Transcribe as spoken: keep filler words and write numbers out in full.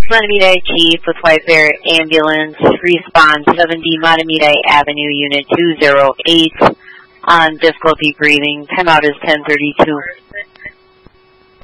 Matamidi Chief with White Bear Ambulance, respond seventy Matamidi Avenue, Unit two zero eight, on difficulty breathing. Timeout is ten thirty-two.